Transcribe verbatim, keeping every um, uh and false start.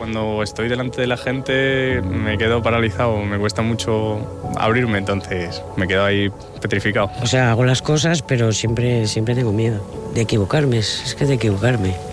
Cuando estoy delante de la gente me quedo paralizado, me cuesta mucho abrirme, entonces me quedo ahí petrificado. O sea, hago las cosas, pero siempre, siempre tengo miedo de equivocarme, es que de equivocarme.